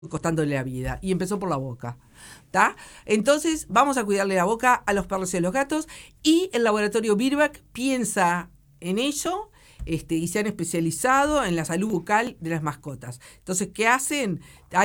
costándole la vida. Y empezó por la boca. ¿Tá? Entonces, vamos a cuidarle la boca a los perros y a los gatos. Y el laboratorio Virbac piensa en ello y se han especializado en la salud bucal de las mascotas. Entonces, ¿qué hacen?